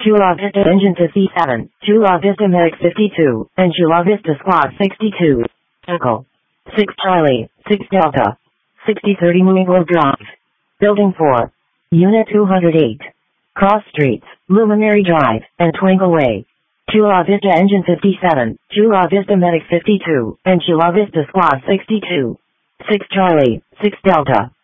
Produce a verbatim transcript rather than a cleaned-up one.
Chula Vista Engine fifty-seven, Chula Vista Medic fifty-two, and Chula Vista Squad sixty-two. Echo. six Charlie, six Delta. sixty thirty Louisville Drive. Building four. Unit two hundred eight. Cross Streets, Luminary Drive, and Twinkle Way. Chula Vista Engine fifty-seven, Chula Vista Medic fifty-two, and Chula Vista Squad sixty-two. six Charlie, six Delta.